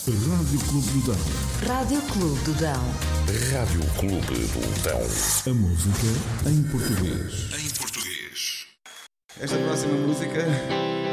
Rádio Clube do Dão. Rádio Clube do Dão. Rádio Clube do Dão. A música em português. Em português. Esta próxima música